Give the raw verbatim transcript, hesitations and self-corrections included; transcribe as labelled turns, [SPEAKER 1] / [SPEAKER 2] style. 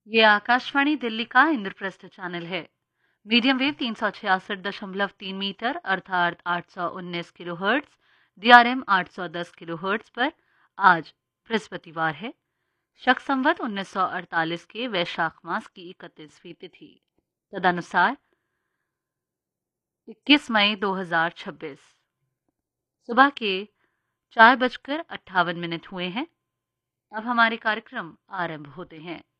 [SPEAKER 1] ये आकाशवाणी दिल्ली का इंद्रप्रस्थ चैनल है। मीडियम वेव तीन सौ छियासठ दशमलव तीन मीटर अर्थात आठ सौ उन्नीस किलो हर्ट्स, डीआरएम आठ सौ दस किलो हर्ट्स पर आज बृहस्पतिवार है। शक संवत उन्नीस सौ अड़तालीस के वैशाख मास की इकतीसवीं तिथि, तदनुसार इक्कीस मई दो हजार छब्बीस। सुबह के चार बजकर अट्ठावन मिनट हुए हैं। अब हमारे कार्यक्रम आरंभ होते हैं।